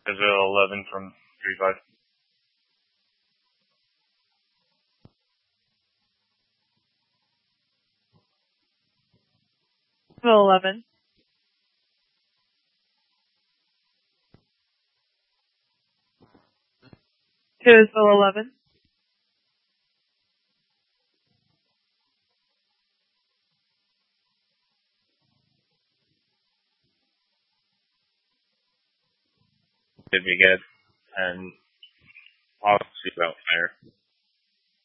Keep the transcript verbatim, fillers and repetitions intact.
Israel eleven from three five. Israel eleven. To Israel eleven. Did we get and policy about fire?